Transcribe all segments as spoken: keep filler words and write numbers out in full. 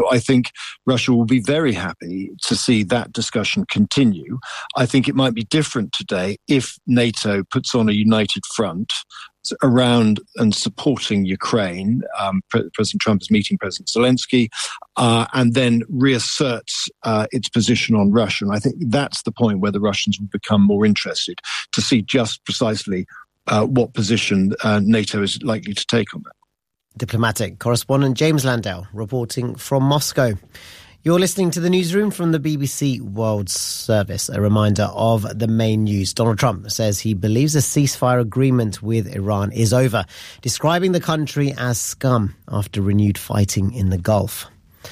I think Russia will be very happy to see that discussion continue. I think it might be different today if NATO puts on a united front around and supporting Ukraine. Um, President Trump is meeting President Zelensky, uh, and then reasserts uh, its position on Russia. And I think that's the point where the Russians will become more interested to see just precisely uh, what position uh, NATO is likely to take on that. Diplomatic correspondent James Landau reporting from Moscow. You're listening to the newsroom from the B B C World Service. A reminder of the main news. Donald Trump says he believes a ceasefire agreement with Iran is over, describing the country as scum after renewed fighting in the Gulf.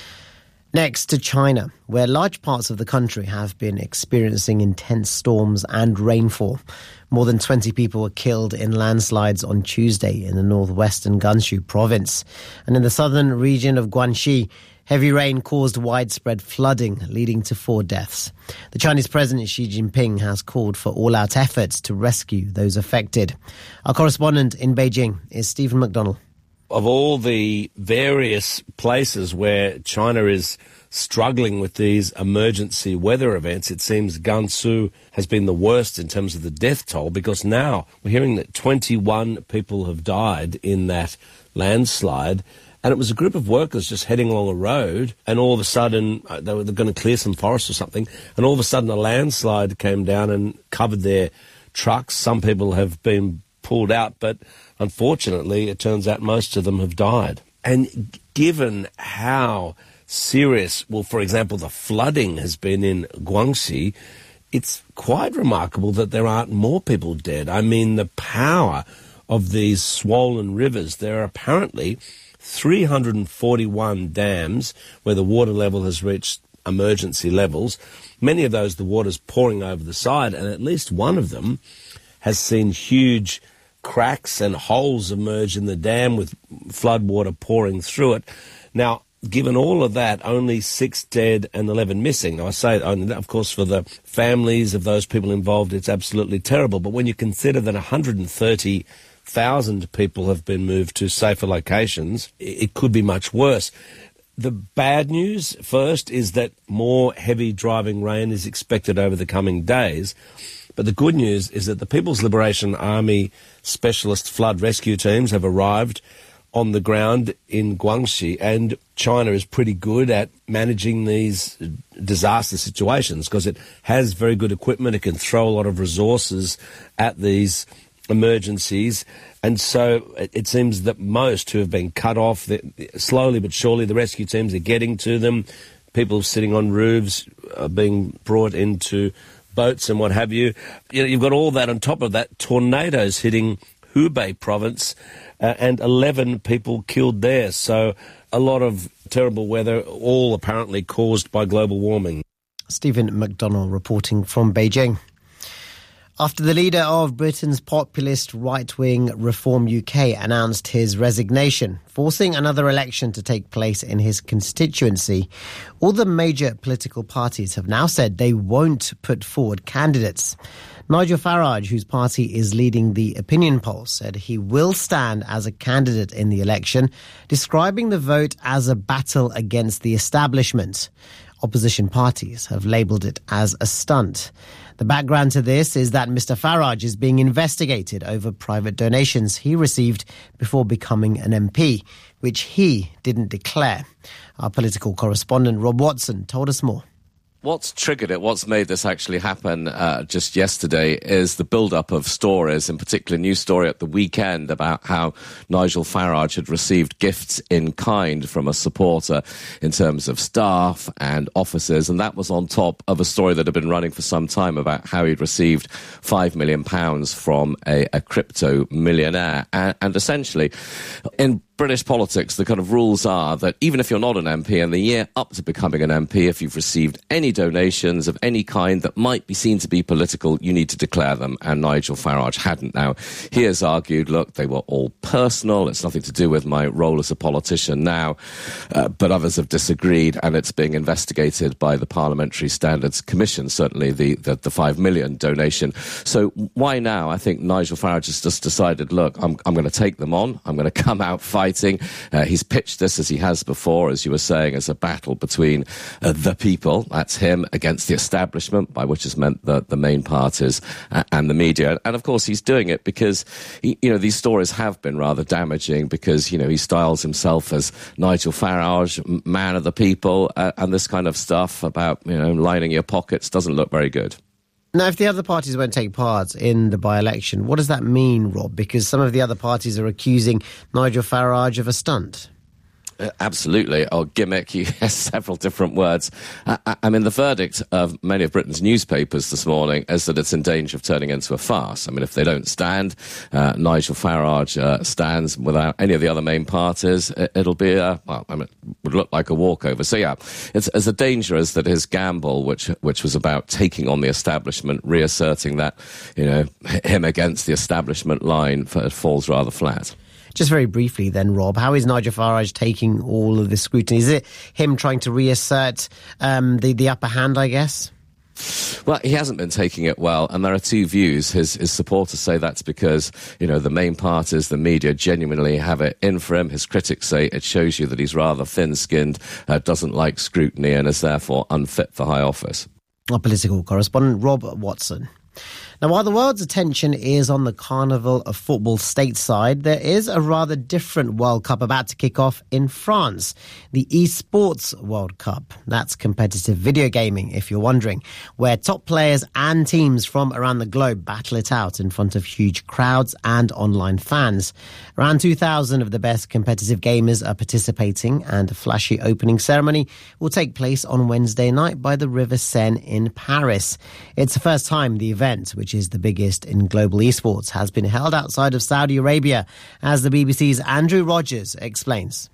Next to China, where large parts of the country have been experiencing intense storms and rainfall. More than twenty people were killed in landslides on Tuesday in the northwestern Gansu province. And in the southern region of Guangxi, heavy rain caused widespread flooding, leading to four deaths. The Chinese President Xi Jinping has called for all-out efforts to rescue those affected. Our correspondent in Beijing is Stephen McDonnell. Of all the various places where China is struggling with these emergency weather events, it seems Gansu has been the worst in terms of the death toll, because now we're hearing that twenty-one people have died in that landslide. And it was a group of workers just heading along a road, and all of a sudden, uh, they were going to clear some forest or something, and all of a sudden a landslide came down and covered their trucks. Some people have been pulled out, but unfortunately, it turns out most of them have died. And given how serious, well, for example, the flooding has been in Guangxi, it's quite remarkable that there aren't more people dead. I mean, the power of these swollen rivers, there are apparently three hundred forty-one dams where the water level has reached emergency levels. Many of those, the water's pouring over the side, and at least one of them has seen huge cracks and holes emerge in the dam with flood water pouring through it. Now, given all of that, only six dead and eleven missing. Now, I say, of course, for the families of those people involved, it's absolutely terrible. But when you consider that one hundred thirty thousand people have been moved to safer locations, it could be much worse. The bad news first is that more heavy driving rain is expected over the coming days. But the good news is that the People's Liberation Army specialist flood rescue teams have arrived on the ground in Guangxi, and China is pretty good at managing these disaster situations because it has very good equipment. It can throw a lot of resources at these emergencies, and so it, it seems that most who have been cut off, slowly but surely the rescue teams are getting to them. People sitting on roofs are being brought into boats and what have you. You know, you've got all that on top of that, tornadoes hitting Hubei province, uh, and eleven people killed there. So a lot of terrible weather, all apparently caused by global warming. Stephen McDonnell reporting from Beijing. After the leader of Britain's populist right-wing Reform U K announced his resignation, forcing another election to take place in his constituency, all the major political parties have now said they won't put forward candidates. Nigel Farage, whose party is leading the opinion polls, said he will stand as a candidate in the election, describing the vote as a battle against the establishment. Opposition parties have labelled it as a stunt. The background to this is that Mister Farage is being investigated over private donations he received before becoming an M P, which he didn't declare. Our political correspondent Rob Watson told us more. What's triggered it, what's made this actually happen uh, just yesterday is the build-up of stories, in particular a news story at the weekend about how Nigel Farage had received gifts in kind from a supporter in terms of staff and officers, and that was on top of a story that had been running for some time about how he'd received five million pounds from a, a crypto millionaire. And, and essentially, in British politics, the kind of rules are that even if you're not an M P, in the year up to becoming an M P, if you've received any donations of any kind that might be seen to be political, you need to declare them, and Nigel Farage hadn't. Now, he has argued, look, they were all personal, it's nothing to do with my role as a politician now, uh, but others have disagreed, and it's being investigated by the Parliamentary Standards Commission, certainly the, the, the five million donation. So why now? I think Nigel Farage has just decided, look, I'm, I'm going to take them on, I'm going to come out fighting fighting. Uh, he's pitched this, as he has before, as you were saying, as a battle between uh, the people, that's him, against the establishment, by which is meant the, the main parties uh, and the media. And of course, he's doing it because, he, you know, these stories have been rather damaging because, you know, he styles himself as Nigel Farage, man of the people, uh, and this kind of stuff about, you know, lining your pockets doesn't look very good. Now, if the other parties won't take part in the by-election, what does that mean, Rob? Because some of the other parties are accusing Nigel Farage of a stunt. Uh, absolutely, or gimmick. He has several different words. I, I mean, the verdict of many of Britain's newspapers this morning is that it's in danger of turning into a farce. I mean, if they don't stand, uh, Nigel Farage uh, stands without any of the other main parties, it, it'll be, a, well, I mean, it would look like a walkover. So, yeah, it's as a danger as that his gamble, which which was about taking on the establishment, reasserting that, you know, him against the establishment line, falls rather flat. Just very briefly then, Rob, how is Nigel Farage taking all of this scrutiny? Is it him trying to reassert um, the, the upper hand, I guess? Well, he hasn't been taking it well, and there are two views. His, his supporters say that's because, you know, the main parties, the media, genuinely have it in for him. His critics say it shows you that he's rather thin-skinned, uh, doesn't like scrutiny, and is therefore unfit for high office. Our political correspondent, Rob Watson. Now, while the world's attention is on the Carnival of Football stateside, there is a rather different World Cup about to kick off in France, the Esports World Cup. That's competitive video gaming, if you're wondering, where top players and teams from around the globe battle it out in front of huge crowds and online fans. Around two thousand of the best competitive gamers are participating, and a flashy opening ceremony will take place on Wednesday night by the River Seine in Paris. It's the first time the event, which is the biggest in global esports, has been held outside of Saudi Arabia, as the B B C's Andrew Rogers explains.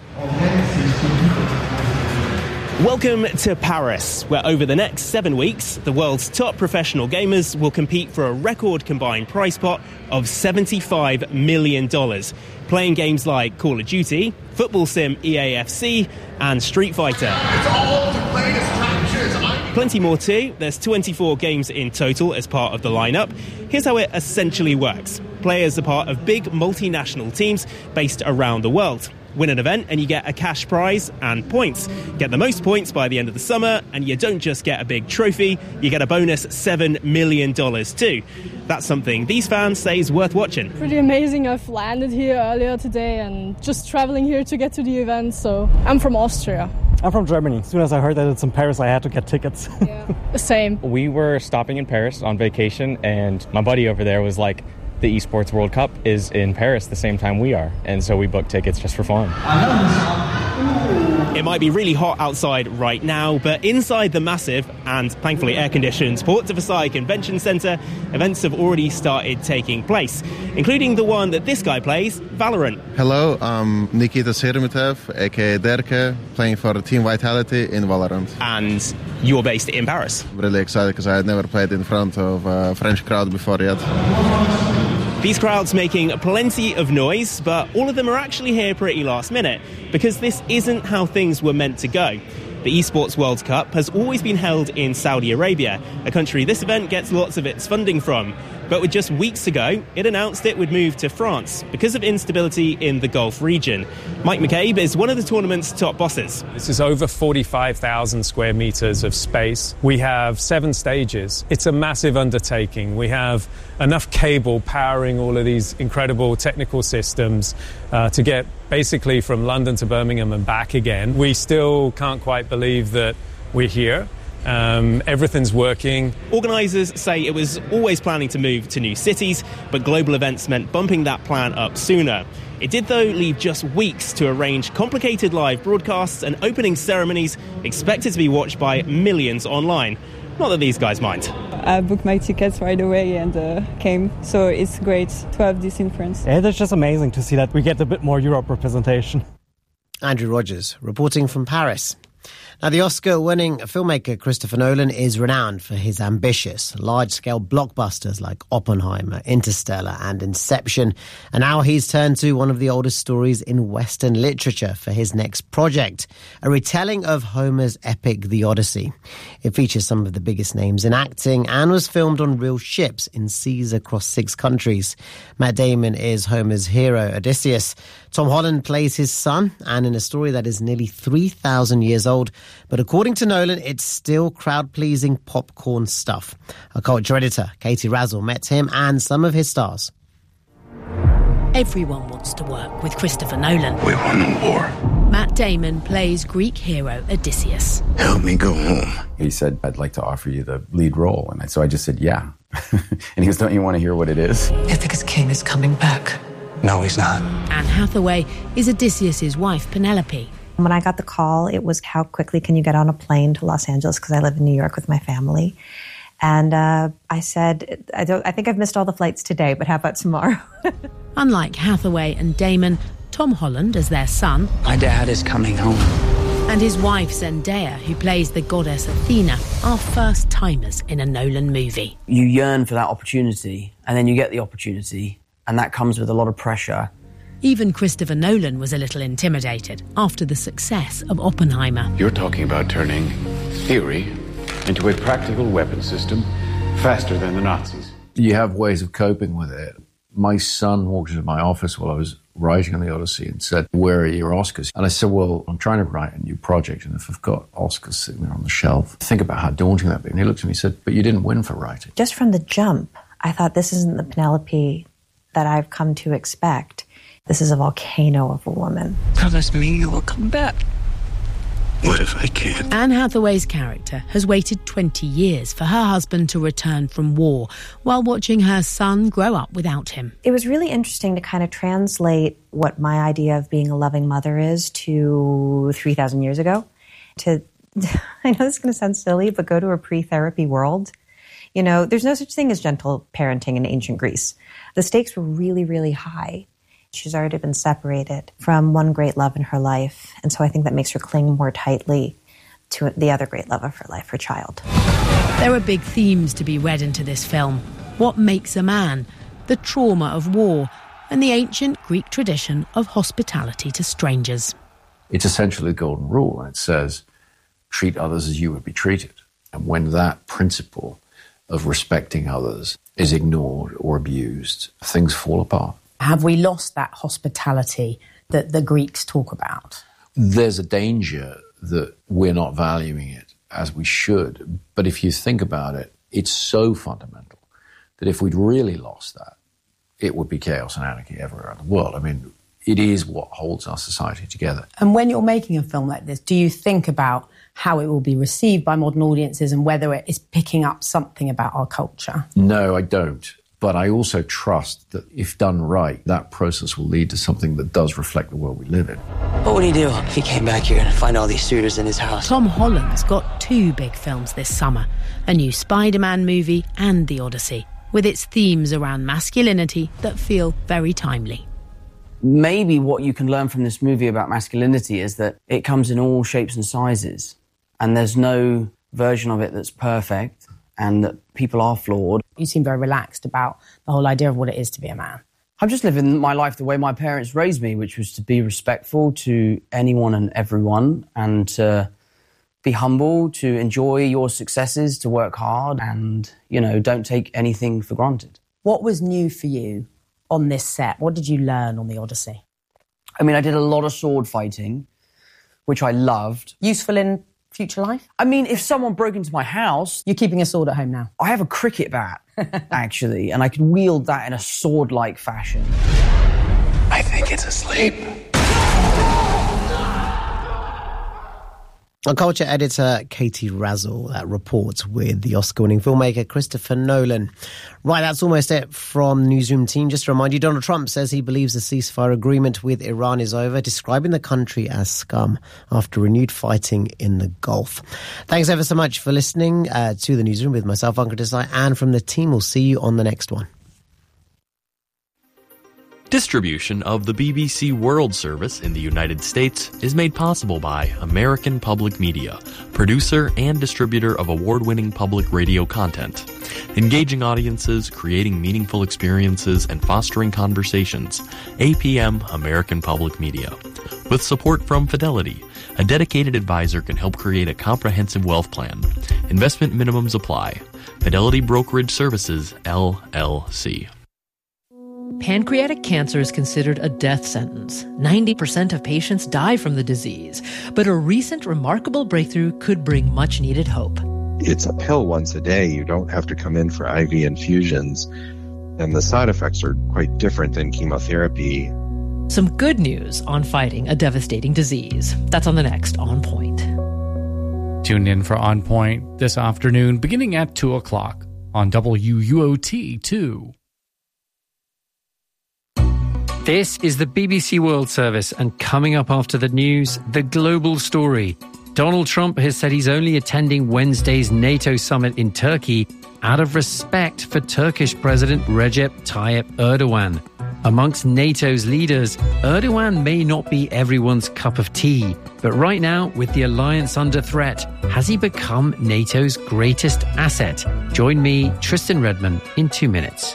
Welcome to Paris, where over the next seven weeks, the world's top professional gamers will compete for a record combined prize pot of seventy-five million dollars, playing games like Call of Duty, Football Sim E A F C, and Street Fighter. It's all the latest captures. Plenty more too. There's twenty-four games in total as part of the lineup. Here's how it essentially works. Players are part of big multinational teams based around the world. Win an event and you get a cash prize and points. Get the most points by the end of the summer and you don't just get a big trophy, you get a bonus seven million dollars too. That's something these fans say is worth watching. Pretty amazing. I've landed here earlier today and just traveling here to get to the event. So I'm from Austria. I'm from Germany. As soon as I heard that it's in Paris, I had to get tickets. Yeah, same. We were stopping in Paris on vacation and my buddy over there was like, the Esports World Cup is in Paris the same time we are, and so we booked tickets just for fun. It might be really hot outside right now, but inside the massive and thankfully air-conditioned Porte de Versailles Convention Centre, events have already started taking place, including the one that this guy plays, Valorant. Hello, I'm Nikita Sermitev, aka Derke, playing for Team Vitality in Valorant. And you're based in Paris? Really excited because I had never played in front of a French crowd before yet. These crowds making plenty of noise, but all of them are actually here pretty last minute, because this isn't how things were meant to go. The Esports World Cup has always been held in Saudi Arabia, a country this event gets lots of its funding from. But with just weeks ago, it announced it would move to France because of instability in the Gulf region. Mike McCabe is one of the tournament's top bosses. This is over forty-five thousand square metres of space. We have seven stages. It's a massive undertaking. We have enough cable powering all of these incredible technical systems uh, to get basically from London to Birmingham and back again. We still can't quite believe that we're here. Um, everything's working. Organisers say it was always planning to move to new cities, but global events meant bumping that plan up sooner. It did, though, leave just weeks to arrange complicated live broadcasts and opening ceremonies expected to be watched by millions online. Not that these guys mind. I booked my tickets right away and uh, came, so it's great to have this in France. Yeah, it's just amazing to see that we get a bit more Europe representation. Andrew Rogers reporting from Paris. Now, the Oscar-winning filmmaker Christopher Nolan is renowned for his ambitious, large-scale blockbusters like Oppenheimer, Interstellar and Inception. And now he's turned to one of the oldest stories in Western literature for his next project, a retelling of Homer's epic The Odyssey. It features some of the biggest names in acting and was filmed on real ships in seas across six countries. Matt Damon is Homer's hero, Odysseus. Tom Holland plays his son, and in a story that is nearly three thousand years old, but according to Nolan, it's still crowd-pleasing popcorn stuff. Our culture editor, Katie Razzle, met him and some of his stars. Everyone wants to work with Christopher Nolan. We won the war. Matt Damon plays Greek hero Odysseus. Help me go home. He said, I'd like to offer you the lead role. And I, so I just said, yeah. And he goes, don't you want to hear what it is? Ithaca's king is coming back. No, he's not. Anne Hathaway is Odysseus' wife, Penelope. When I got the call, it was how quickly can you get on a plane to Los Angeles, because I live in New York with my family. And uh, I said, I, don't, I think I've missed all the flights today, but how about tomorrow? Unlike Hathaway and Damon, Tom Holland, as their son, my dad is coming home, and his wife Zendaya, who plays the goddess Athena, are first-timers in a Nolan movie. You yearn for that opportunity, and then you get the opportunity, and that comes with a lot of pressure. Even Christopher Nolan was a little intimidated after the success of Oppenheimer. You're talking about turning theory into a practical weapon system faster than the Nazis. You have ways of coping with it. My son walked into my office while I was writing on the Odyssey and said, where are your Oscars? And I said, well, I'm trying to write a new project, and if I've got Oscars sitting there on the shelf, think about how daunting that'd be. And he looked at me and said, but you didn't win for writing. Just from the jump, I thought this isn't the Penelope that I've come to expect. This is a volcano of a woman. Promise me you will come back. What if I can't? Anne Hathaway's character has waited twenty years for her husband to return from war while watching her son grow up without him. It was really interesting to kind of translate what my idea of being a loving mother is to three thousand years ago. To, I know this is going to sound silly, but go to a pre-therapy world. You know, there's no such thing as gentle parenting in ancient Greece. The stakes were really, really high. She's already been separated from one great love in her life, and so I think that makes her cling more tightly to the other great love of her life, her child. There are big themes to be read into this film. What makes a man? The trauma of war, and the ancient Greek tradition of hospitality to strangers. It's essentially the golden rule, and it says, treat others as you would be treated. And when that principle of respecting others is ignored or abused, things fall apart. Have we lost that hospitality that the Greeks talk about? There's a danger that we're not valuing it as we should. But if you think about it, it's so fundamental that if we'd really lost that, it would be chaos and anarchy everywhere around the world. I mean, it is what holds our society together. And when you're making a film like this, do you think about how it will be received by modern audiences and whether it is picking up something about our culture? No, I don't. But I also trust that if done right, that process will lead to something that does reflect the world we live in. What would he do if he came back here and find all these suitors in his house? Tom Holland's got two big films this summer, a new Spider-Man movie and The Odyssey, with its themes around masculinity that feel very timely. Maybe what you can learn from this movie about masculinity is that it comes in all shapes and sizes, and there's no version of it that's perfect, and that people are flawed. You seem very relaxed about the whole idea of what it is to be a man. I'm just living my life the way my parents raised me, which was to be respectful to anyone and everyone, and to be humble, to enjoy your successes, to work hard, and, you know, don't take anything for granted. What was new for you on this set? What did you learn on The Odyssey? I mean, I did a lot of sword fighting, which I loved. Useful in future life? I mean, if someone broke into my house... You're keeping a sword at home now? I have a cricket bat, actually, and I can wield that in a sword-like fashion. I think it's asleep. Our culture editor, Katie Razzle, that reports with the Oscar-winning filmmaker Christopher Nolan. Right, that's almost it from Newsroom Team. Just to remind you, Donald Trump says he believes the ceasefire agreement with Iran is over, describing the country as scum after renewed fighting in the Gulf. Thanks ever so much for listening uh, to the Newsroom with myself, Ankur Desai, and from the team. We'll see you on the next one. Distribution of the B B C World Service in the United States is made possible by American Public Media, producer and distributor of award-winning public radio content. Engaging audiences, creating meaningful experiences, and fostering conversations. A P M American Public Media. With support from Fidelity, a dedicated advisor can help create a comprehensive wealth plan. Investment minimums apply. Fidelity Brokerage Services, L L C. Pancreatic cancer is considered a death sentence. ninety percent of patients die from the disease, but a recent remarkable breakthrough could bring much-needed hope. It's a pill once a day. You don't have to come in for I V infusions, and the side effects are quite different than chemotherapy. Some good news on fighting a devastating disease. That's on the next On Point. Tune in for On Point this afternoon, beginning at two o'clock on W U O T two. This is the B B C World Service, and coming up after the news, the global story. Donald Trump has said he's only attending Wednesday's NATO summit in Turkey out of respect for Turkish President Recep Tayyip Erdogan. Amongst NATO's leaders, Erdogan may not be everyone's cup of tea, but right now, with the alliance under threat, has he become NATO's greatest asset? Join me, Tristan Redman, in two minutes.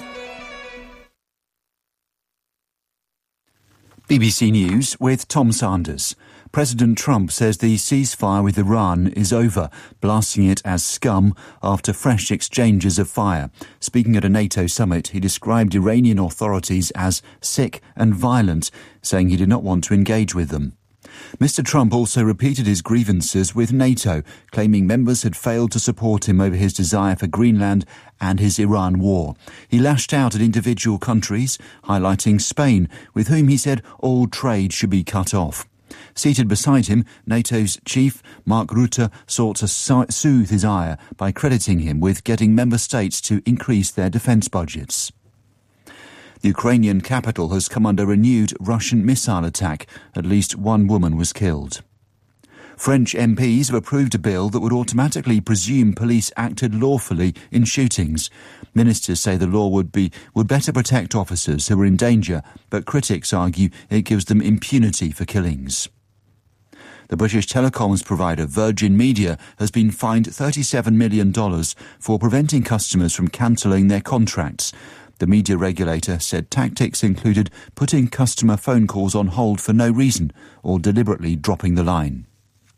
B B C News with Tom Sanders. President Trump says the ceasefire with Iran is over, blasting it as scum after fresh exchanges of fire. Speaking at a NATO summit, he described Iranian authorities as sick and violent, saying he did not want to engage with them. Mister Trump also repeated his grievances with NATO, claiming members had failed to support him over his desire for Greenland and his Iran war. He lashed out at individual countries, highlighting Spain, with whom he said all trade should be cut off. Seated beside him, NATO's chief, Mark Rutte, sought to soothe his ire by crediting him with getting member states to increase their defence budgets. The Ukrainian capital has come under renewed Russian missile attack. At least one woman was killed. French M Ps have approved a bill that would automatically presume police acted lawfully in shootings. Ministers say the law would be would better protect officers who are in danger, but critics argue it gives them impunity for killings. The British telecoms provider Virgin Media has been fined thirty-seven million dollars for preventing customers from cancelling their contracts. The media regulator said tactics included putting customer phone calls on hold for no reason or deliberately dropping the line.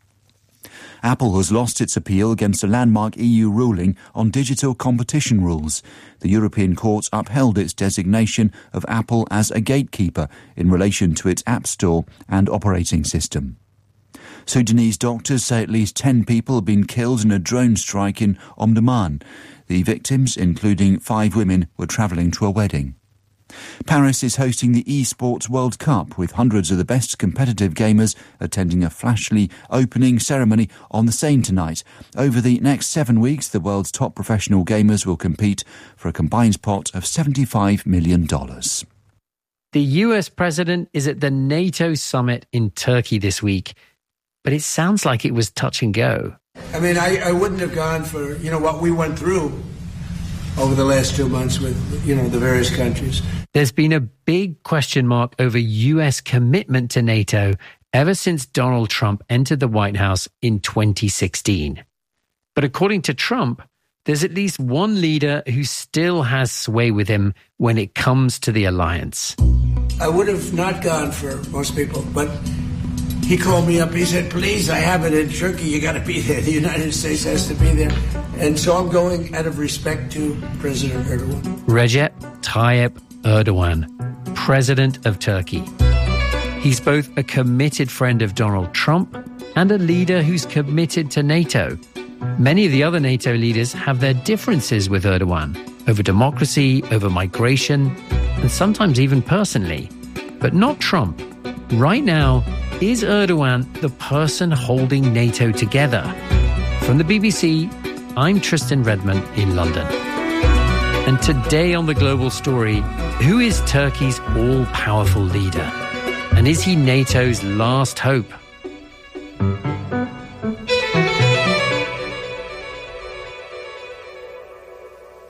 Apple has lost its appeal against a landmark E U ruling on digital competition rules. The European court upheld its designation of Apple as a gatekeeper in relation to its App Store and operating system. Sudanese doctors say at least ten people have been killed in a drone strike in Omdurman. The victims, including five women, were travelling to a wedding. Paris is hosting the eSports World Cup, with hundreds of the best competitive gamers attending a flashy opening ceremony on the Seine tonight. Over the next seven weeks, the world's top professional gamers will compete for a combined pot of seventy-five million dollars. The U S president is at the NATO summit in Turkey this week, but it sounds like it was touch and go. I mean, I, I wouldn't have gone for, you know, what we went through over the last two months with, you know, the various countries. There's been a big question mark over U S commitment to NATO ever since Donald Trump entered the White House in twenty sixteen. But according to Trump, there's at least one leader who still has sway with him when it comes to the alliance. I would have not gone for most people, but he called me up. He said, please, I have it in Turkey. You got to be there. The United States has to be there. And so I'm going out of respect to President Erdogan. Recep Tayyip Erdogan, President of Turkey. He's both a committed friend of Donald Trump and a leader who's committed to NATO. Many of the other NATO leaders have their differences with Erdogan over democracy, over migration, and sometimes even personally. But not Trump. Right now, is Erdogan the person holding NATO together? From the B B C, I'm Tristan Redman in London. And today on The Global Story, who is Turkey's all-powerful leader? And is he NATO's last hope?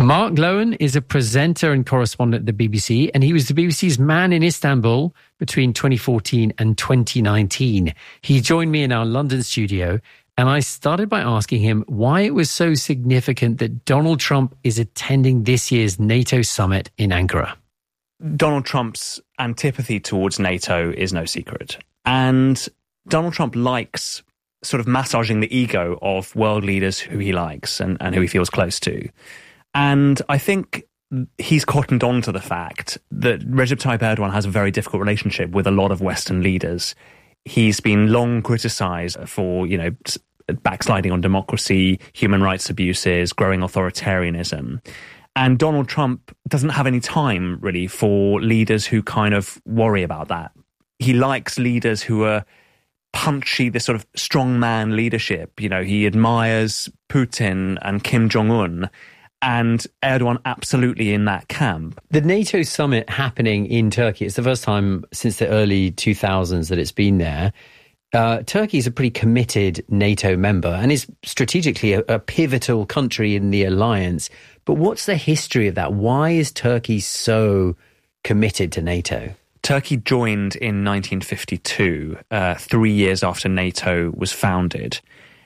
Mark Lowen is a presenter and correspondent at the B B C, and he was the B B C's man in Istanbul between twenty fourteen and twenty nineteen. He joined me in our London studio, and I started by asking him why it was so significant that Donald Trump is attending this year's NATO summit in Ankara. Donald Trump's antipathy towards NATO is no secret. And Donald Trump likes sort of massaging the ego of world leaders who he likes and, and who he feels close to. And I think he's cottoned on to the fact that Recep Tayyip Erdogan has a very difficult relationship with a lot of Western leaders. He's been long criticised for, you know, backsliding on democracy, human rights abuses, growing authoritarianism. And Donald Trump doesn't have any time, really, for leaders who kind of worry about that. He likes leaders who are punchy, this sort of strongman leadership. You know, he admires Putin and Kim Jong-un. And Erdogan absolutely in that camp. The NATO summit happening in Turkey, it's the first time since the early two thousands that it's been there. Uh, Turkey is a pretty committed NATO member and is strategically a, a pivotal country in the alliance. But what's the history of that? Why is Turkey so committed to NATO? Turkey joined in nineteen fifty-two, uh, three years after NATO was founded.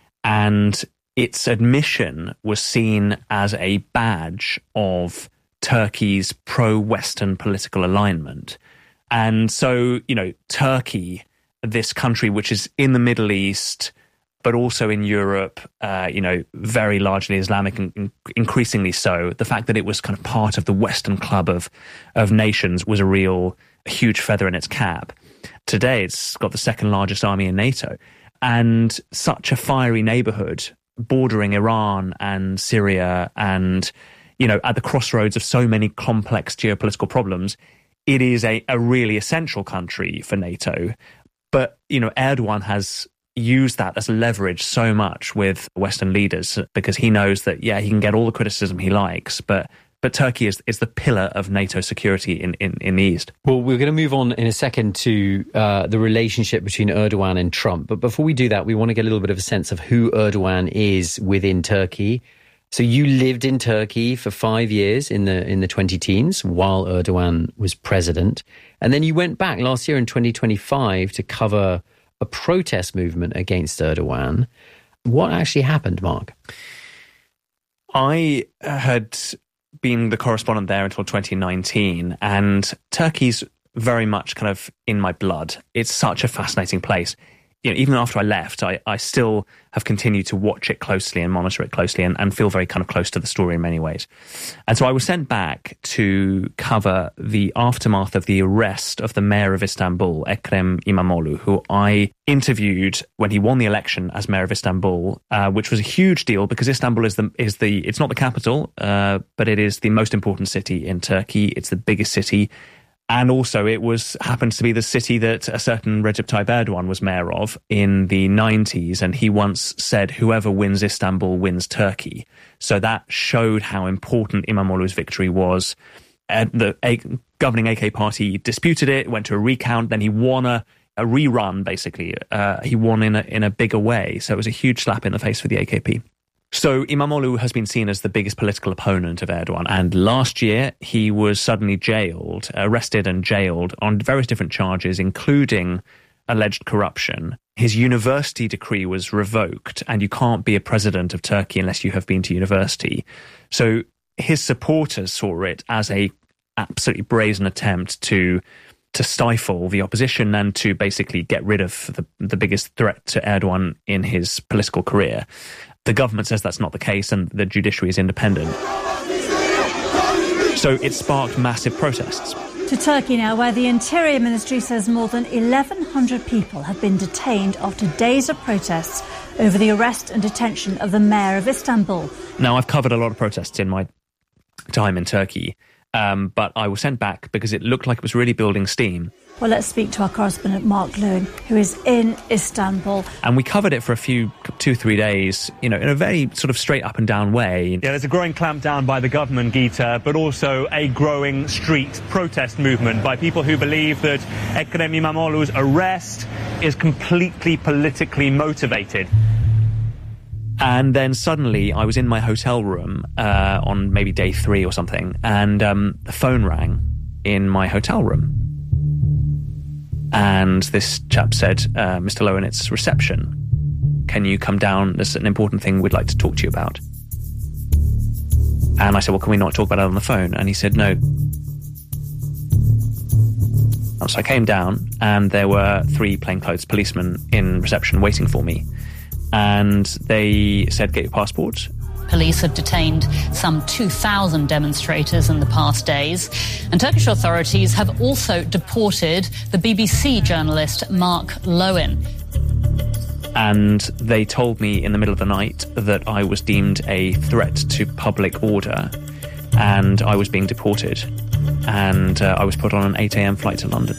And its admission was seen as a badge of Turkey's pro-Western political alignment. And so, you know, Turkey, this country which is in the Middle East, but also in Europe, uh, you know, very largely Islamic and in- increasingly so, the fact that it was kind of part of the Western club of, of nations was a real huge feather in its cap. Today, it's got the second largest army in NATO. And such a fiery neighborhood bordering Iran and Syria and, you know, at the crossroads of so many complex geopolitical problems, it is a, a really essential country for NATO. But, you know, Erdogan has used that as leverage so much with Western leaders because he knows that, yeah, he can get all the criticism he likes, but But Turkey is, is the pillar of NATO security in, in, in the East. Well, we're going to move on in a second to uh, the relationship between Erdogan and Trump. But before we do that, we want to get a little bit of a sense of who Erdogan is within Turkey. So you lived in Turkey for five years in the in the twenty teens while Erdogan was president. And then you went back last year in twenty twenty-five to cover a protest movement against Erdogan. What actually happened, Mark? I had been the correspondent there until twenty nineteen, and Turkey's very much kind of in my blood. It's such a fascinating place. You know, even after I left, I, I still have continued to watch it closely and monitor it closely and, and feel very kind of close to the story in many ways. And so I was sent back to cover the aftermath of the arrest of the mayor of Istanbul, Ekrem İmamoğlu, who I interviewed when he won the election as mayor of Istanbul, uh, which was a huge deal because Istanbul is the, is the it's not the capital, uh, but it is the most important city in Turkey. It's the biggest city. And also it was happens to be the city that a certain Recep Tayyip Erdogan was mayor of in the nineties. And he once said, whoever wins Istanbul wins Turkey. So that showed how important İmamoğlu's victory was. Uh, the a, governing A K party disputed it, went to a recount, then he won a, a rerun, basically. Uh, he won in a, in a bigger way. So it was a huge slap in the face for the A K P. So İmamoğlu has been seen as the biggest political opponent of Erdogan. And last year, he was suddenly jailed, arrested and jailed on various different charges, including alleged corruption. His university decree was revoked, and you can't be a president of Turkey unless you have been to university. So his supporters saw it as a absolutely brazen attempt to to stifle the opposition and to basically get rid of the, the biggest threat to Erdogan in his political career. The government says that's not the case and the judiciary is independent. So it sparked massive protests. To Turkey now, where the Interior Ministry says more than eleven hundred people have been detained after days of protests over the arrest and detention of the mayor of Istanbul. Now, I've covered a lot of protests in my time in Turkey, um, but I was sent back because it looked like it was really building steam. Well, let's speak to our correspondent, Mark Lowen, who is in Istanbul. And we covered it for a few, two, three days, you know, in a very sort of straight up and down way. Yeah, there's a growing clampdown by the government, Gita, but also a growing street protest movement by people who believe that Ekrem İmamoğlu's arrest is completely politically motivated. And then suddenly I was in my hotel room uh, on maybe day three or something, and um, the phone rang in my hotel room. And this chap said, uh, Mister Lowen, it's reception. Can you come down? There's an important thing we'd like to talk to you about. And I said, well, can we not talk about it on the phone? And he said, no. So I came down, and there were three plainclothes policemen in reception waiting for me. And they said, get your passport. Police have detained some two thousand demonstrators in the past days. And Turkish authorities have also deported the B B C journalist Mark Lowen. And they told me in the middle of the night that I was deemed a threat to public order and I was being deported. And uh, I was put on an eight a.m. flight to London.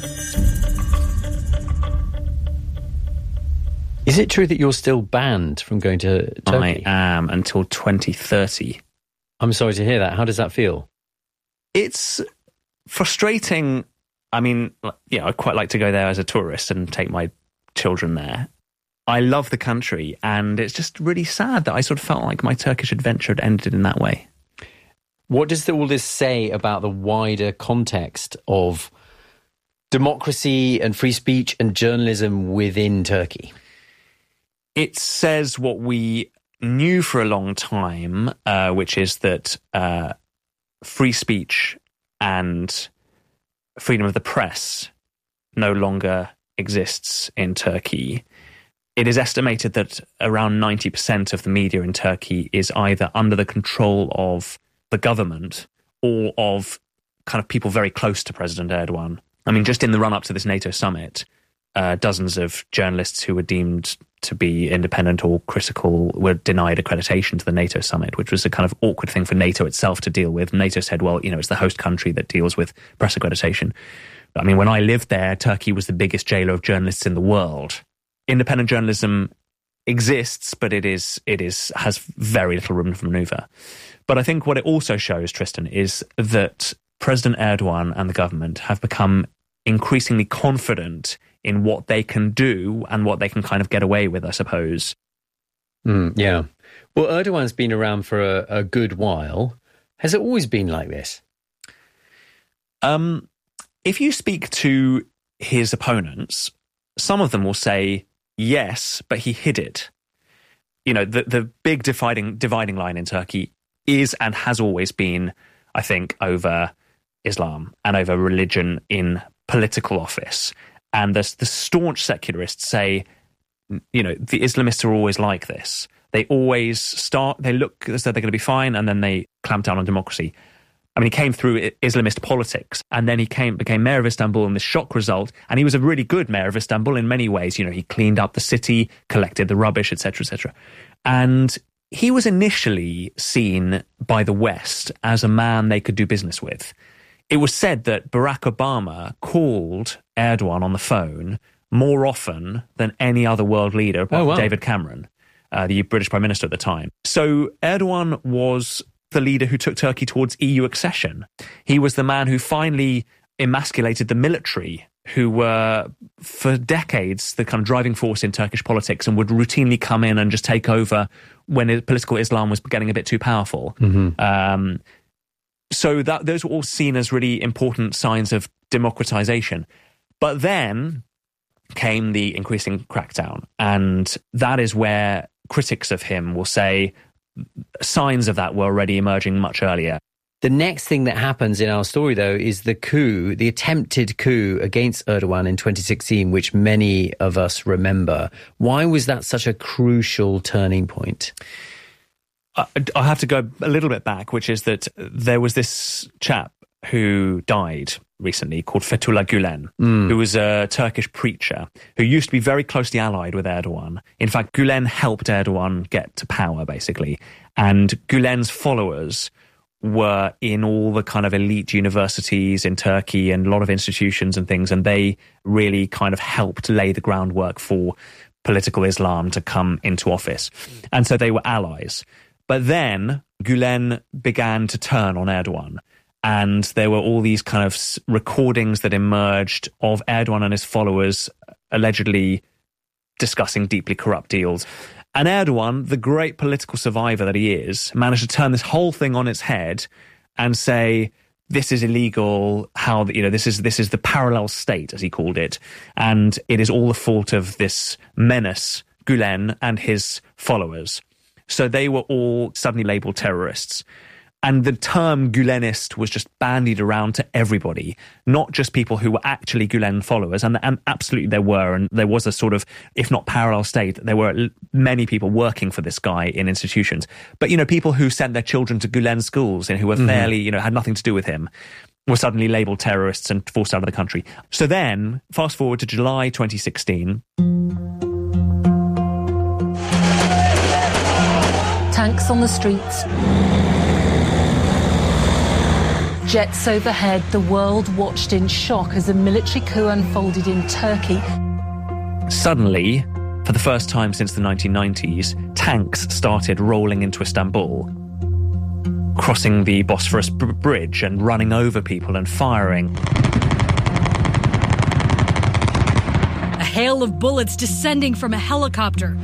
Is it true that you're still banned from going to Turkey? I am until twenty thirty. I'm sorry to hear that. How does that feel? It's frustrating. I mean, yeah, I'd quite like to go there as a tourist and take my children there. I love the country, and it's just really sad that I sort of felt like my Turkish adventure had ended in that way. What does all this say about the wider context of democracy and free speech and journalism within Turkey? It says what we knew for a long time, uh, which is that uh, free speech and freedom of the press no longer exists in Turkey. It is estimated that around ninety percent of the media in Turkey is either under the control of the government or of kind of people very close to President Erdogan. I mean, just in the run-up to this NATO summit, uh, dozens of journalists who were deemed to be independent or critical were denied accreditation to the NATO summit, which was a kind of awkward thing for NATO itself to deal with. NATO said, well, you know, it's the host country that deals with press accreditation. But, I mean, when I lived there, Turkey was the biggest jailer of journalists in the world. Independent journalism exists, but it is it is has very little room for manoeuvre. But I think what it also shows, Tristan, is that President Erdogan and the government have become increasingly confident in what they can do and what they can kind of get away with, I suppose. Mm, yeah. Well, Erdogan's been around for a, a good while. Has it always been like this? Um, if you speak to his opponents, some of them will say, yes, but he hid it. You know, the, the big dividing, dividing line in Turkey is and has always been, I think, over Islam and over religion in political office. And the, the staunch secularists say, you know, the Islamists are always like this. They always start, they look as though they're going to be fine, and then they clamp down on democracy. I mean, he came through Islamist politics, and then he came became mayor of Istanbul in this shock result, and he was a really good mayor of Istanbul in many ways. You know, he cleaned up the city, collected the rubbish, et cetera, et cetera. And he was initially seen by the West as a man they could do business with. It was said that Barack Obama called Erdogan on the phone more often than any other world leader, apart oh, wow. from David Cameron, uh, the British Prime Minister at the time. So Erdogan was the leader who took Turkey towards E U accession. He was the man who finally emasculated the military, who were for decades the kind of driving force in Turkish politics and would routinely come in and just take over when political Islam was getting a bit too powerful. Mm-hmm. Um, so that those were all seen as really important signs of democratization. But then came the increasing crackdown, and that is where critics of him will say signs of that were already emerging much earlier. The next thing that happens in our story, though, is the coup, the attempted coup against Erdogan in twenty sixteen, which many of us remember. Why was that such a crucial turning point? I, I have to go a little bit back, which is that there was this chap who died recently called Fethullah Gulen, mm. who was a Turkish preacher who used to be very closely allied with Erdogan. In fact, Gulen helped Erdogan get to power, basically. And Gulen's followers were in all the kind of elite universities in Turkey and a lot of institutions and things, and they really kind of helped lay the groundwork for political Islam to come into office. And so they were allies. But then Gulen began to turn on Erdogan. And there were all these kind of recordings that emerged of Erdogan and his followers allegedly discussing deeply corrupt deals. And Erdogan, the great political survivor that he is, managed to turn this whole thing on its head and say, this is illegal, how, you know, this is this is the parallel state, as he called it, and it is all the fault of this menace, Gulen, and his followers. So they were all suddenly labelled terrorists. And the term Gulenist was just bandied around to everybody, not just people who were actually Gulen followers. And, and absolutely there were. And there was a sort of, if not parallel state, there were many people working for this guy in institutions. But, you know, people who sent their children to Gulen schools and who were mm-hmm. fairly, you know, had nothing to do with him, were suddenly labelled terrorists and forced out of the country. So then, fast forward to July twenty sixteen. Tanks on the streets. Jets overhead, the world watched in shock as a military coup unfolded in Turkey. Suddenly, for the first time since the nineteen nineties, tanks started rolling into Istanbul, crossing the Bosphorus b- bridge and running over people and firing. A hail of bullets descending from a helicopter.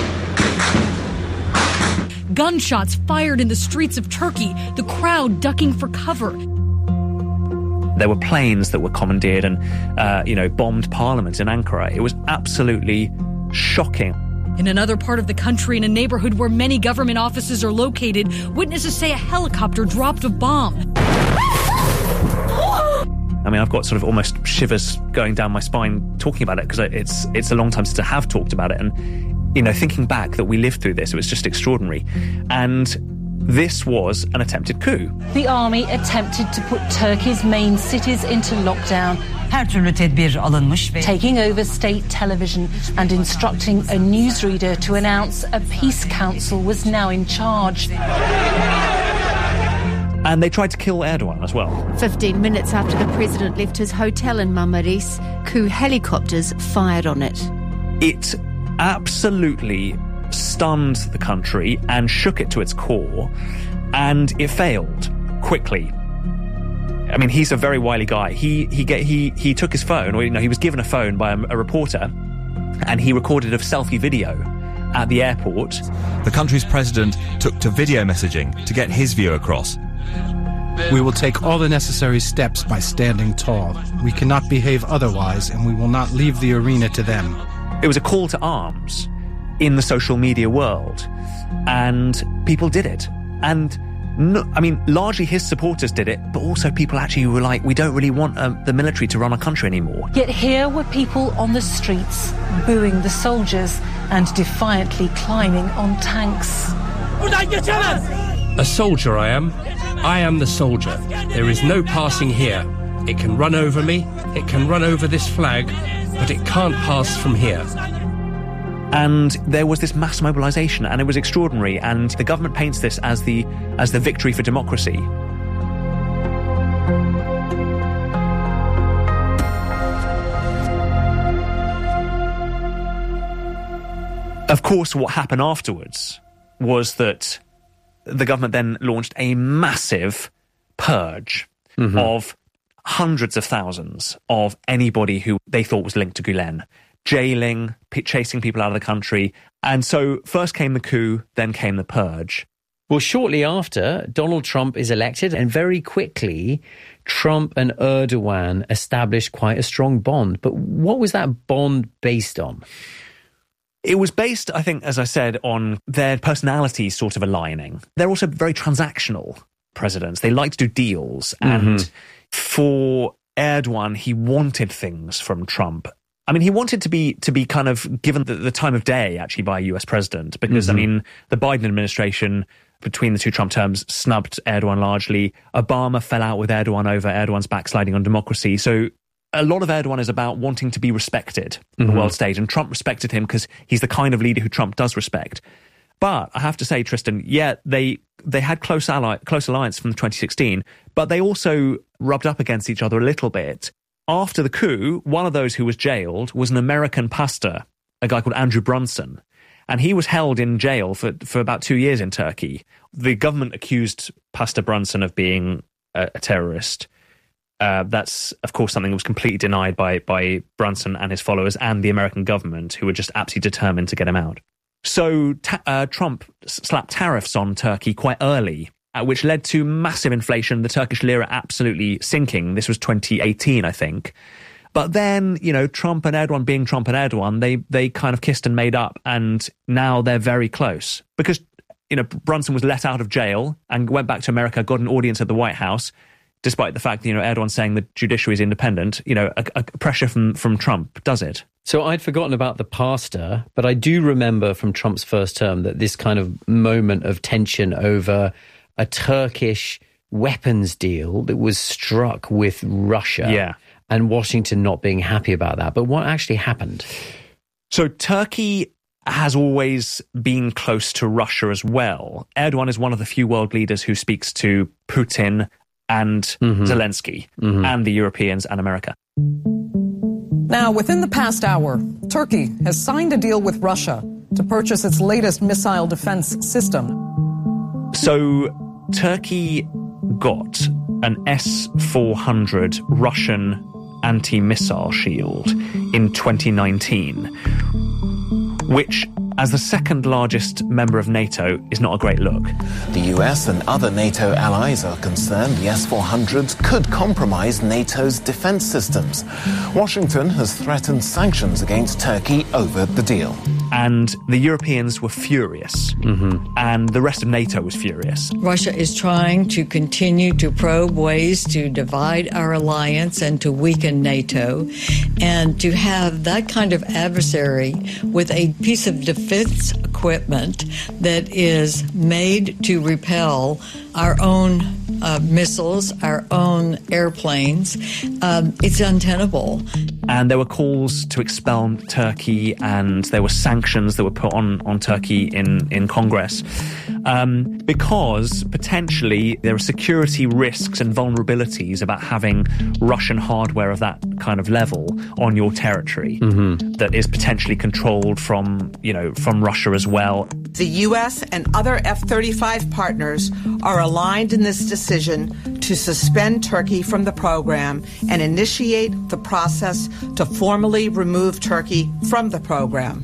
Gunshots fired in the streets of Turkey, the crowd ducking for cover. There were planes that were commandeered and, uh, you know, bombed parliament in Ankara. It was absolutely shocking. In another part of the country, in a neighborhood where many government offices are located, witnesses say a helicopter dropped a bomb. I mean, I've got sort of almost shivers going down my spine talking about it because it's it's a long time since I have talked about it. And, you know, thinking back that we lived through this, it was just extraordinary. And this was an attempted coup. The army attempted to put Turkey's main cities into lockdown, taking over state television and instructing a newsreader to announce a peace council was now in charge. And they tried to kill Erdogan as well. Fifteen minutes after the president left his hotel in Marmaris, coup helicopters fired on it. It absolutely stunned the country and shook it to its core, and it failed quickly. I mean, he's a very wily guy. He he get, he he took his phone, or you know, he was given a phone by a, a reporter, and he recorded a selfie video at the airport. The country's president took to video messaging to get his view across. We will take all the necessary steps by standing tall. We cannot behave otherwise, and we will not leave the arena to them. It was a call to arms in the social media world, and people did it. And no, I mean, largely his supporters did it, but also people actually were like, we don't really want uh, the military to run our country anymore. Yet here were people on the streets booing the soldiers and defiantly climbing on tanks. A soldier I am. I am the soldier. There is no passing here. It can run over me, it can run over this flag, but it can't pass from here. And there was this mass mobilisation, and it was extraordinary. And the government paints this as the as the victory for democracy. Of course, what happened afterwards was that the government then launched a massive purge mm-hmm. of hundreds of thousands of anybody who they thought was linked to Gulen. Jailing, p- chasing people out of the country. And so first came the coup, then came the purge. Well, shortly after, Donald Trump is elected, and very quickly, Trump and Erdogan established quite a strong bond. But what was that bond based on? It was based, I think, as I said, on their personalities sort of aligning. They're also very transactional presidents. They like to do deals. Mm-hmm. And for Erdogan, he wanted things from Trump. I mean, he wanted to be to be kind of given the, the time of day, actually, by a U S president, because, mm-hmm. I mean, the Biden administration, between the two Trump terms, snubbed Erdogan largely. Obama fell out with Erdogan over Erdogan's backsliding on democracy. So a lot of Erdogan is about wanting to be respected on mm-hmm. the world stage, and Trump respected him because he's the kind of leader who Trump does respect. But I have to say, Tristan, yeah, they they had close ally, close alliance from twenty sixteen, but they also rubbed up against each other a little bit. After the coup, one of those who was jailed was an American pastor, a guy called Andrew Brunson. And he was held in jail for, for about two years in Turkey. The government accused Pastor Brunson of being a, a terrorist. Uh, that's, of course, something that was completely denied by, by Brunson and his followers and the American government, who were just absolutely determined to get him out. So ta- uh, Trump slapped tariffs on Turkey quite early, uh, which led to massive inflation, the Turkish lira absolutely sinking. This was twenty eighteen, I think. But then, you know, Trump and Erdogan being Trump and Erdogan, they they kind of kissed and made up, and now they're very close. Because, you know, Brunson was let out of jail and went back to America, got an audience at the White House, despite the fact that, you know, Erdogan saying the judiciary is independent. You know, a, a pressure from, from Trump does it. So I'd forgotten about the pastor, but I do remember from Trump's first term that this kind of moment of tension over a Turkish weapons deal that was struck with Russia. Yeah. And Washington not being happy about that. But what actually happened? So Turkey has always been close to Russia as well. Erdogan is one of the few world leaders who speaks to Putin and mm-hmm. Zelensky mm-hmm. and the Europeans and America. Now, within the past hour, Turkey has signed a deal with Russia to purchase its latest missile defense system. So Turkey got an S four hundred Russian anti-missile shield in twenty nineteen, which, as the second largest member of NATO, is not a great look. The U S and other NATO allies are concerned the S four hundreds could compromise NATO's defense systems. Washington has threatened sanctions against Turkey over the deal. And the Europeans were furious, mm-hmm. and the rest of NATO was furious. Russia is trying to continue to probe ways to divide our alliance and to weaken NATO, and to have that kind of adversary with a piece of defense equipment that is made to repel our own uh, missiles, our own airplanes, um, it's untenable. And there were calls to expel Turkey, and there were sanctions that were put on, on Turkey in, in Congress, um, because potentially there are security risks and vulnerabilities about having Russian hardware of that kind of level on your territory mm-hmm. that is potentially controlled from, you know, from Russia as well. The U S and other F thirty-five partners are aligned in this decision to suspend Turkey from the program and initiate the process to formally remove Turkey from the program.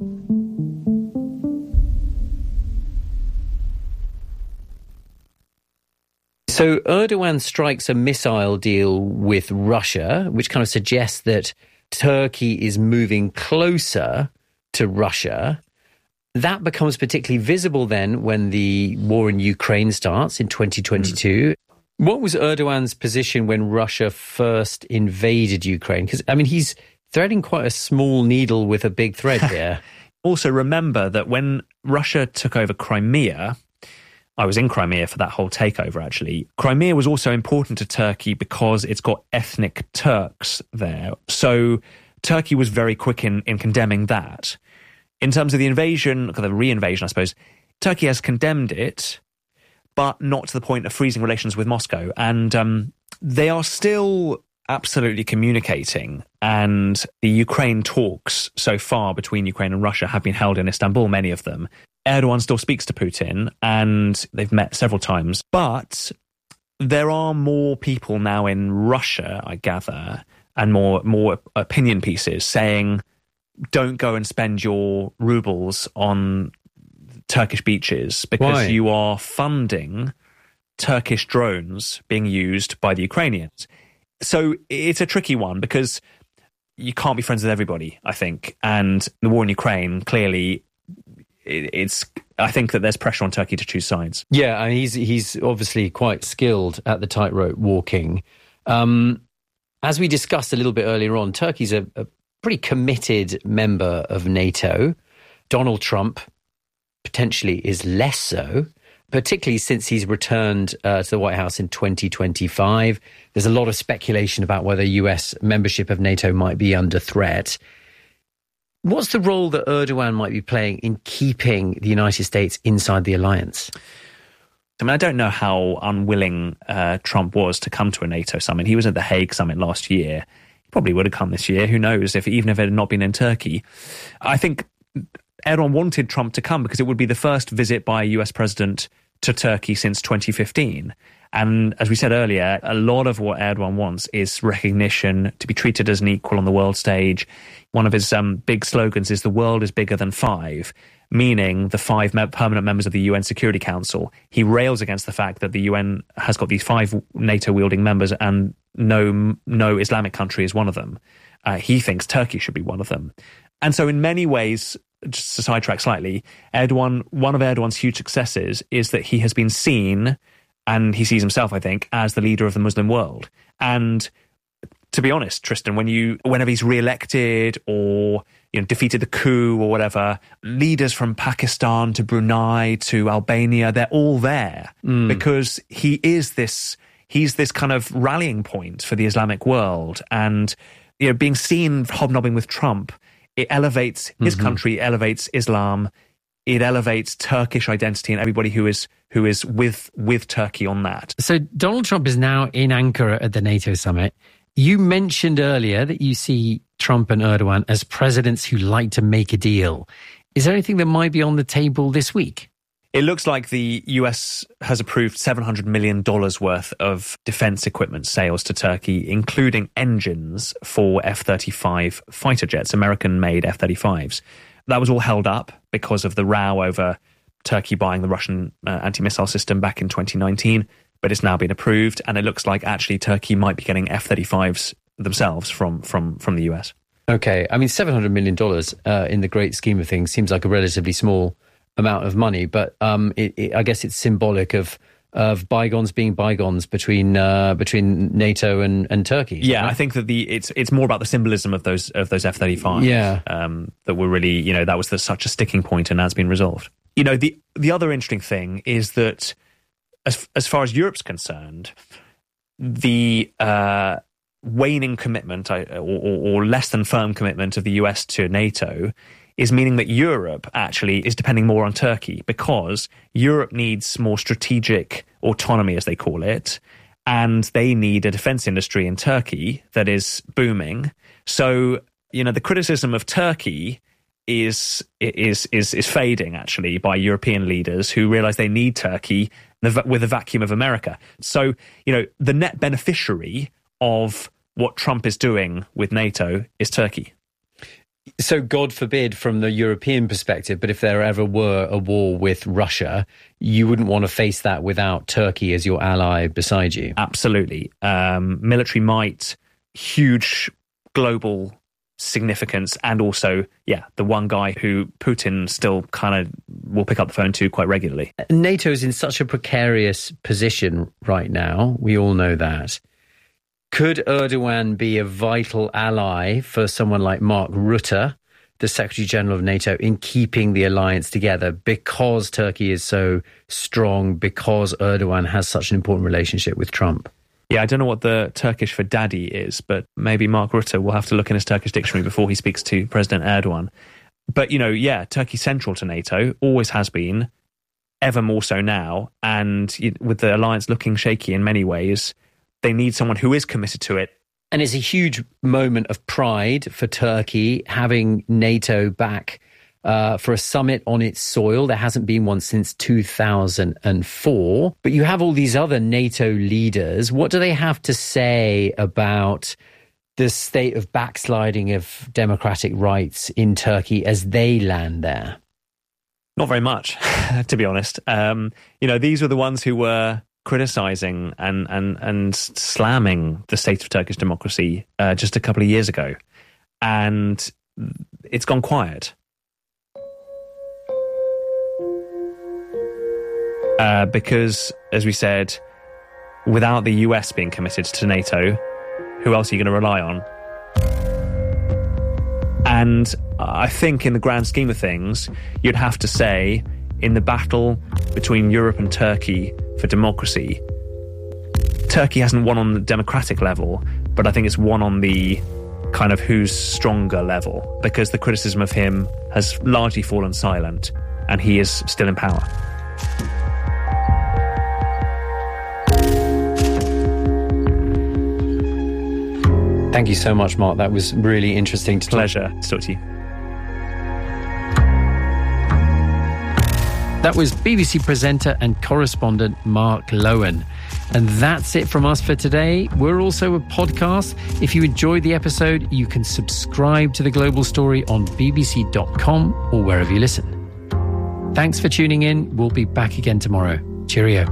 So Erdogan strikes a missile deal with Russia, which kind of suggests that Turkey is moving closer to Russia. That becomes particularly visible then when the war in Ukraine starts in twenty twenty-two. Mm. What was Erdogan's position when Russia first invaded Ukraine? Because, I mean, he's threading quite a small needle with a big thread here. Also, remember that when Russia took over Crimea, I was in Crimea for that whole takeover, actually. Crimea was also important to Turkey because it's got ethnic Turks there. So Turkey was very quick in, in condemning that. In terms of the invasion, the re-invasion, I suppose, Turkey has condemned it, but not to the point of freezing relations with Moscow. And um, they are still absolutely communicating. And the Ukraine talks so far between Ukraine and Russia have been held in Istanbul, many of them. Erdogan still speaks to Putin, and they've met several times. But there are more people now in Russia, I gather, and more more opinion pieces saying, don't go and spend your rubles on Turkish beaches because Why? You are funding Turkish drones being used by the Ukrainians. So it's a tricky one because you can't be friends with everybody, I think. And the war in Ukraine, clearly, it's. I think that there's pressure on Turkey to choose sides. Yeah, I mean, he's he's obviously quite skilled at the tightrope walking. Um, as we discussed a little bit earlier on, Turkey's a, a pretty committed member of NATO. Donald Trump potentially is less so, particularly since he's returned uh, to the White House in twenty twenty-five. There's a lot of speculation about whether U S membership of NATO might be under threat. What's the role that Erdogan might be playing in keeping the United States inside the alliance? I mean, I don't know how unwilling uh, Trump was to come to a NATO summit. He was at the Hague summit last year. He probably would have come this year. Who knows, if even if it had not been in Turkey. I think Erdogan wanted Trump to come because it would be the first visit by a U S president to Turkey since twenty fifteen. And as we said earlier, a lot of what Erdogan wants is recognition, to be treated as an equal on the world stage. One of his um, big slogans is the world is bigger than five. meaning the five me- permanent members of the U N Security Council. He rails against the fact that the U N has got these five NATO-wielding members and no no Islamic country is one of them. Uh, he thinks Turkey should be one of them. And so in many ways, just to sidetrack slightly, Erdogan, one of Erdogan's huge successes is that he has been seen, and he sees himself, I think, as the leader of the Muslim world. And to be honest, Tristan, when you, whenever he's re-elected or, you know, defeated the coup or whatever, leaders from Pakistan to Brunei to Albania, they're all there mm. because he is this, he's this kind of rallying point for the Islamic world. And, you know, being seen hobnobbing with Trump, it elevates his mm-hmm. country, elevates Islam, it elevates Turkish identity and everybody who is who is with with Turkey on that. So Donald Trump is now in Ankara at the NATO summit. You mentioned earlier that you see Trump and Erdogan as presidents who like to make a deal. Is there anything that might be on the table this week? It looks like the U S has approved seven hundred million dollars worth of defense equipment sales to Turkey, including engines for F thirty-five fighter jets, American-made F thirty-fives. That was all held up because of the row over Turkey buying the Russian uh, anti-missile system back in twenty nineteen, but it's now been approved, and it looks like actually Turkey might be getting F thirty-fives themselves from from from the U S. Okay, I mean, seven hundred million dollars uh, in the great scheme of things seems like a relatively small amount of money, but um, it, it, I guess it's symbolic of of bygones being bygones between uh, between NATO and, and Turkey. Yeah, right? I think that the it's it's more about the symbolism of those of those F thirty-fives. Yeah, um, that were really, you know, that was the, such a sticking point, and that's been resolved. You know, the the other interesting thing is that as as far as Europe's concerned, the uh, waning commitment or, or, or less than firm commitment of the U S to NATO is meaning that Europe actually is depending more on Turkey, because Europe needs more strategic autonomy, as they call it, and they need a defense industry in Turkey that is booming. So, you know, the criticism of Turkey is is is is fading actually by European leaders who realize they need Turkey with a vacuum of America. So, you know, the net beneficiary of what Trump is doing with NATO is Turkey. So God forbid from the European perspective, but if there ever were a war with Russia, you wouldn't want to face that without Turkey as your ally beside you. Absolutely. Um, military might, huge global significance, and also, yeah, the one guy who Putin still kind of will pick up the phone to quite regularly. NATO's in such a precarious position right now. We all know that. Could Erdogan be a vital ally for someone like Mark Rutte, the Secretary General of NATO, in keeping the alliance together because Turkey is so strong, because Erdogan has such an important relationship with Trump? Yeah, I don't know what the Turkish for daddy is, but maybe Mark Rutte will have to look in his Turkish dictionary before he speaks to President Erdogan. But, you know, yeah, Turkey's central to NATO, always has been, ever more so now. And with the alliance looking shaky in many ways, they need someone who is committed to it. And it's a huge moment of pride for Turkey having NATO back uh, for a summit on its soil. There hasn't been one since two thousand four. But you have all these other NATO leaders. What do they have to say about the state of backsliding of democratic rights in Turkey as they land there? Not very much, to be honest. Um, you know, these were the ones who were criticizing and, and, and slamming the state of Turkish democracy uh, just a couple of years ago. And it's gone quiet. Uh, because, as we said, without the U S being committed to NATO, who else are you going to rely on? And I think in the grand scheme of things, you'd have to say, in the battle between Europe and Turkey for democracy, Turkey hasn't won on the democratic level, but I think it's won on the kind of who's stronger level, because the criticism of him has largely fallen silent and he is still in power. Thank you so much, Mark. That was really interesting to Pleasure to talk to you. That was B B C presenter and correspondent Mark Lowen. And that's it from us for today. We're also a podcast. If you enjoyed the episode, you can subscribe to The Global Story on b b c dot com or wherever you listen. Thanks for tuning in. We'll be back again tomorrow. Cheerio.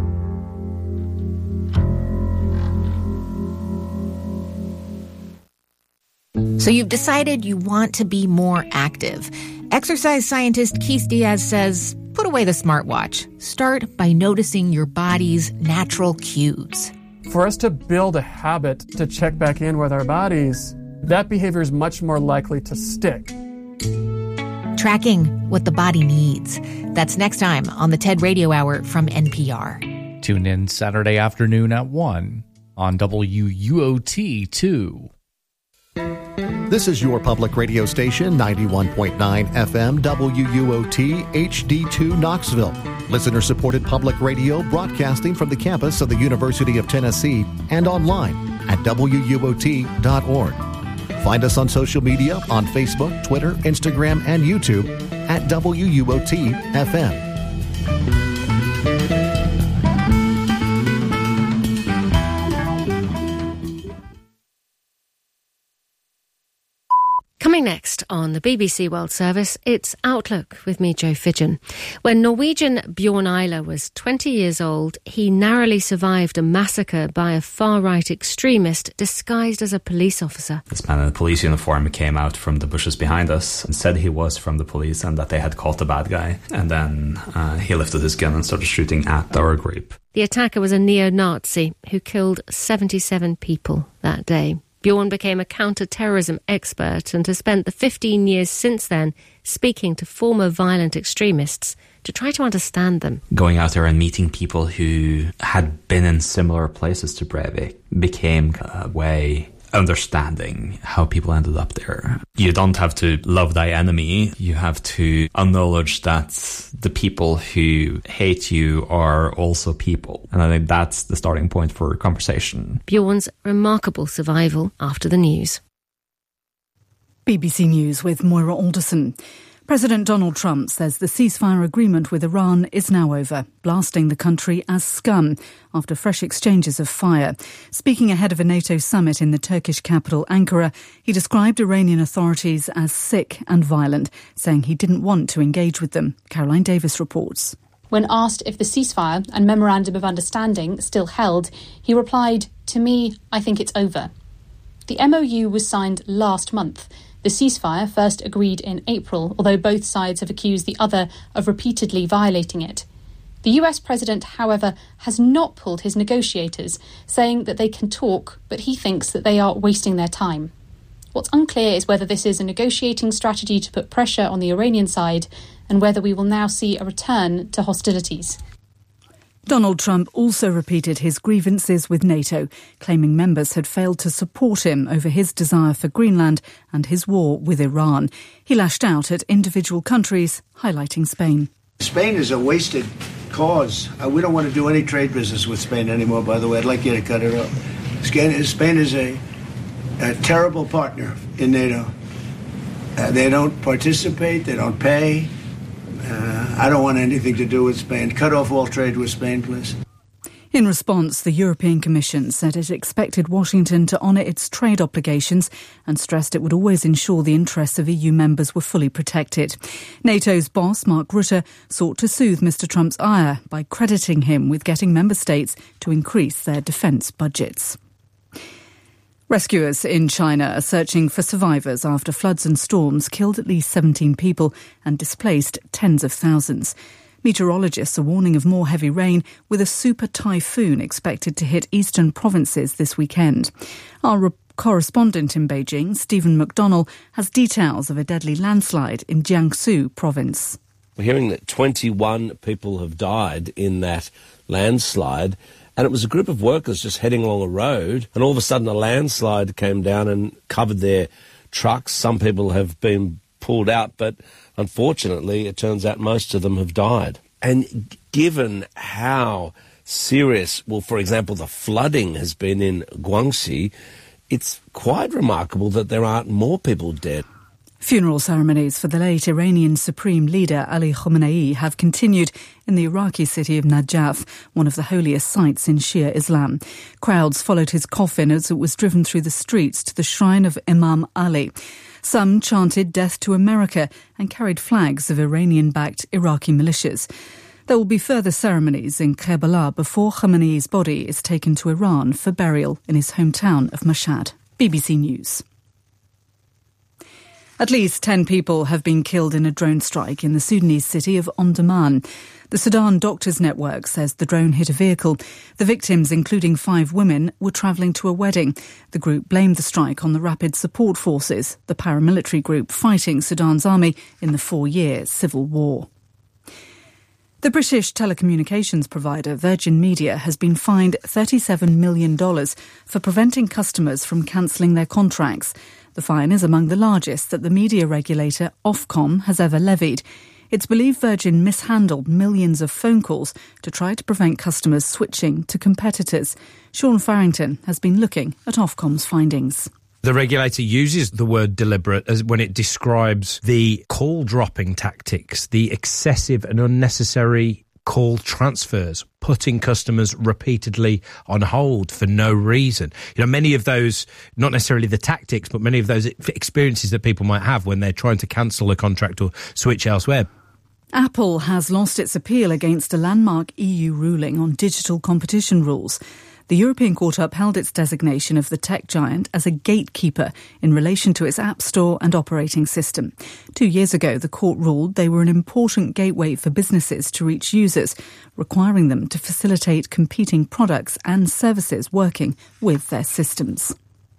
So you've decided you want to be more active. Exercise scientist Keith Diaz says, put away the smartwatch. Start by noticing your body's natural cues. For us to build a habit to check back in with our bodies, that behavior is much more likely to stick. Tracking what the body needs. That's next time on the TED Radio Hour from N P R. Tune in Saturday afternoon at one on W U O T two. This is your public radio station, ninety-one point nine F M W U O T H D two Knoxville. Listener-supported public radio broadcasting from the campus of the University of Tennessee and online at W U O T dot org. Find us on social media on Facebook, Twitter, Instagram, and YouTube at W U O T F M. Coming next on the B B C World Service, it's Outlook with me, Jo Fidgen. When Norwegian Bjorn Eiler was twenty years old, he narrowly survived a massacre by a far-right extremist disguised as a police officer. This man in a police uniform came out from the bushes behind us and said he was from the police and that they had caught the bad guy. And then uh, he lifted his gun and started shooting at our group. The attacker was a neo-Nazi who killed seventy-seven people that day. Bjorn became a counter-terrorism expert and has spent the fifteen years since then speaking to former violent extremists to try to understand them. Going out there and meeting people who had been in similar places to Breivik became a way understanding how people ended up there. You don't have to love thy enemy. You have to acknowledge that the people who hate you are also people. And I think that's the starting point for conversation. Bjorn's remarkable survival after the news. B B C News with Moira Alderson. President Donald Trump says the ceasefire agreement with Iran is now over, blasting the country as scum after fresh exchanges of fire. Speaking ahead of a NATO summit in the Turkish capital Ankara, he described Iranian authorities as sick and violent, saying he didn't want to engage with them. Caroline Davis reports. When asked if the ceasefire and memorandum of understanding still held, he replied, "To me, I think it's over." The M O U was signed last month. The ceasefire first agreed in April, although both sides have accused the other of repeatedly violating it. The U S president, however, has not pulled his negotiators, saying that they can talk, but he thinks that they are wasting their time. What's unclear is whether this is a negotiating strategy to put pressure on the Iranian side and whether we will now see a return to hostilities. Donald Trump also repeated his grievances with NATO, claiming members had failed to support him over his desire for Greenland and his war with Iran. He lashed out at individual countries, highlighting Spain. Spain is a wasted cause. Uh, we don't want to do any trade business with Spain anymore, by the way. I'd like you to cut it off. Spain is a, a terrible partner in NATO. Uh, they don't participate, they don't pay. Uh, I don't want anything to do with Spain. Cut off all trade with Spain, please. In response, the European Commission said it expected Washington to honour its trade obligations and stressed it would always ensure the interests of E U members were fully protected. NATO's boss, Mark Rutte, sought to soothe Mr Trump's ire by crediting him with getting member states to increase their defence budgets. Rescuers in China are searching for survivors after floods and storms killed at least seventeen people and displaced tens of thousands. Meteorologists are warning of more heavy rain, with a super typhoon expected to hit eastern provinces this weekend. Our re- correspondent in Beijing, Stephen McDonnell, has details of a deadly landslide in Jiangsu province. We're hearing that twenty-one people have died in that landslide. And it was a group of workers just heading along a road, and all of a sudden a landslide came down and covered their trucks. Some people have been pulled out, but unfortunately it turns out most of them have died. And given how serious, well, for example, the flooding has been in Guangxi, it's quite remarkable that there aren't more people dead. Funeral ceremonies for the late Iranian Supreme Leader Ali Khamenei have continued in the Iraqi city of Najaf, one of the holiest sites in Shia Islam. Crowds followed his coffin as it was driven through the streets to the shrine of Imam Ali. Some chanted death to America and carried flags of Iranian-backed Iraqi militias. There will be further ceremonies in Karbala before Khamenei's body is taken to Iran for burial in his hometown of Mashhad. B B C News. At least ten people have been killed in a drone strike in the Sudanese city of Omdurman. The Sudan Doctors Network says the drone hit a vehicle. The victims, including five women, were travelling to a wedding. The group blamed the strike on the Rapid Support Forces, the paramilitary group fighting Sudan's army in the four-year civil war. The British telecommunications provider Virgin Media has been fined thirty-seven million dollars for preventing customers from cancelling their contracts. The fine is among the largest that the media regulator Ofcom has ever levied. It's believed Virgin mishandled millions of phone calls to try to prevent customers switching to competitors. Sean Farrington has been looking at Ofcom's findings. The regulator uses the word deliberate as when it describes the call dropping tactics, the excessive and unnecessary call transfers, putting customers repeatedly on hold for no reason. You know, many of those, not necessarily the tactics, but many of those experiences that people might have when they're trying to cancel a contract or switch elsewhere. Apple has lost its appeal against a landmark E U ruling on digital competition rules. The European Court upheld its designation of the tech giant as a gatekeeper in relation to its App Store and operating system. Two years ago, the court ruled they were an important gateway for businesses to reach users, requiring them to facilitate competing products and services working with their systems.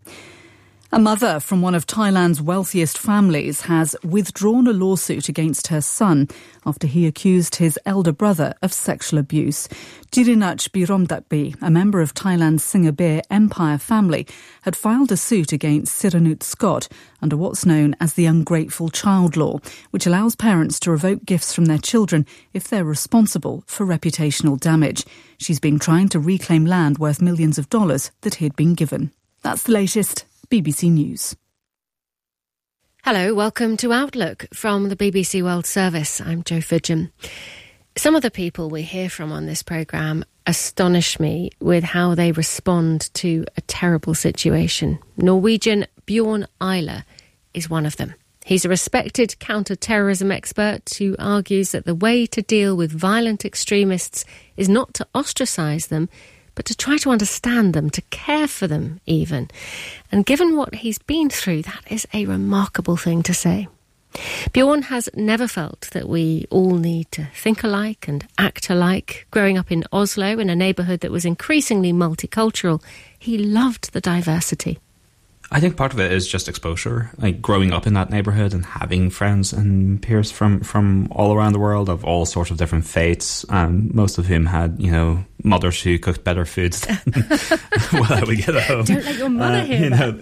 A mother from one of Thailand's wealthiest families has withdrawn a lawsuit against her son after he accused his elder brother of sexual abuse. Jirinach Biromdakbi, a member of Thailand's Singapore Empire family, had filed a suit against Siranut Scott under what's known as the ungrateful child law, which allows parents to revoke gifts from their children if they're responsible for reputational damage. She's been trying to reclaim land worth millions of dollars that he'd been given. That's the latest. B B C News. Hello, welcome to Outlook from the B B C World Service. I'm Jo Fidgen. Some of the people we hear from on this programme astonish me with how they respond to a terrible situation. Norwegian Bjorn Eiler is one of them. He's a respected counter-terrorism expert who argues that the way to deal with violent extremists is not to ostracise them, but to try to understand them, to care for them even. And given what he's been through, that is a remarkable thing to say. Bjorn has never felt that we all need to think alike and act alike. Growing up in Oslo, in a neighbourhood that was increasingly multicultural, he loved the diversity. I think part of it is just exposure, like growing up in that neighbourhood and having friends and peers from, from all around the world of all sorts of different faiths, and most of whom had, you know, mothers who cooked better foods than what I would get at home. Don't let your mother uh, hear you know,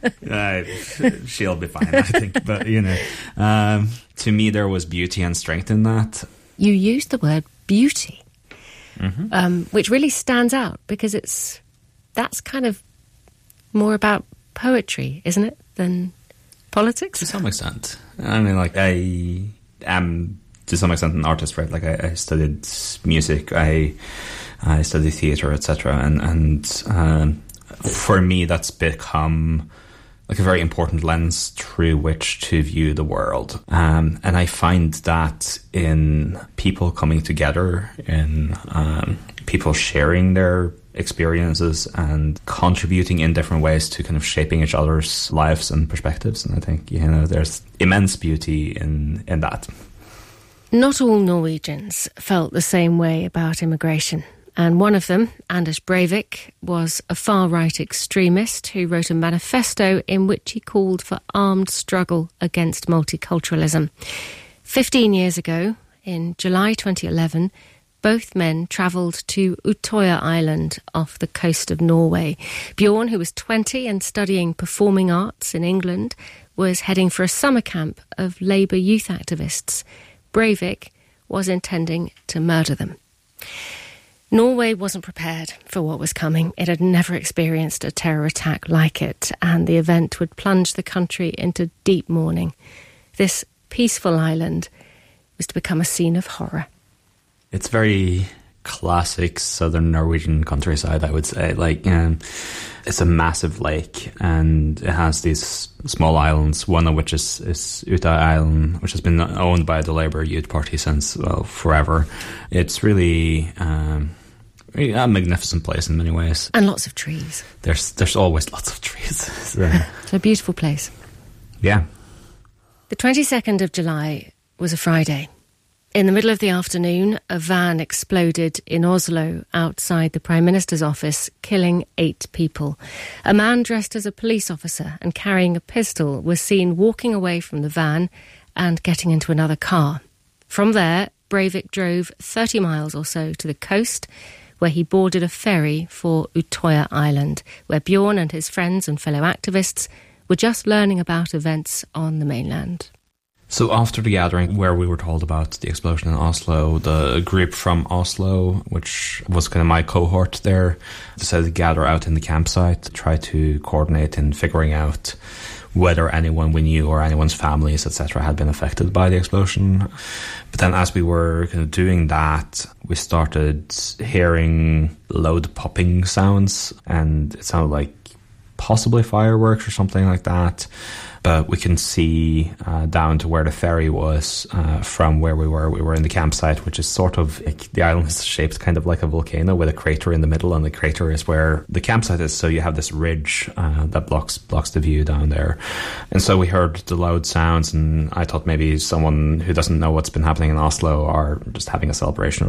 that. uh, she'll be fine, I think. But, you know, um, to me there was beauty and strength in that. You used the word beauty, mm-hmm. um, which really stands out because it's that's kind of more about poetry, isn't it, than politics? To some extent. I mean, like, I am, to some extent, an artist, right? Like, I, I studied music, I I studied theatre, et cetera. And, and um, for me, that's become, like, a very important lens through which to view the world. Um, and I find that in people coming together, in um, people sharing their experiences and contributing in different ways to kind of shaping each other's lives and perspectives. And I think, you know, there's immense beauty in, in that. Not all Norwegians felt the same way about immigration. And one of them, Anders Breivik, was a far-right extremist who wrote a manifesto in which he called for armed struggle against multiculturalism. Fifteen years ago, in July twenty eleven, both men travelled to Utøya Island off the coast of Norway. Bjorn, who was twenty and studying performing arts in England, was heading for a summer camp of Labour youth activists. Breivik was intending to murder them. Norway wasn't prepared for what was coming. It had never experienced a terror attack like it, and the event would plunge the country into deep mourning. This peaceful island was to become a scene of horror. It's very classic southern Norwegian countryside, I would say. Like, um, It's a massive lake, and it has these small islands, one of which is, is Uta Island, which has been owned by the Labour Youth Party since, well, forever. It's really... Um, a magnificent place in many ways. And lots of trees. There's there's always lots of trees. So. It's a beautiful place. Yeah. The twenty-second of July was a Friday. In the middle of the afternoon, a van exploded in Oslo outside the Prime Minister's office, killing eight people. A man dressed as a police officer and carrying a pistol was seen walking away from the van and getting into another car. From there, Breivik drove thirty miles or so to the coast, where he boarded a ferry for Utoya Island, where Bjorn and his friends and fellow activists were just learning about events on the mainland. So after the gathering where we were told about the explosion in Oslo, the group from Oslo, which was kind of my cohort there, decided to gather out in the campsite to try to coordinate in figuring out whether anyone we knew or anyone's families, et cetera, had been affected by the explosion. But then as we were kind of doing that, we started hearing loud popping sounds, and it sounded like possibly fireworks or something like that. But we can see uh, down to where the ferry was uh, from where we were. We were in the campsite, which is sort of, like, the island is shaped kind of like a volcano with a crater in the middle, and the crater is where the campsite is. So you have this ridge uh, that blocks blocks the view down there. And so we heard the loud sounds, and I thought maybe someone who doesn't know what's been happening in Oslo are just having a celebration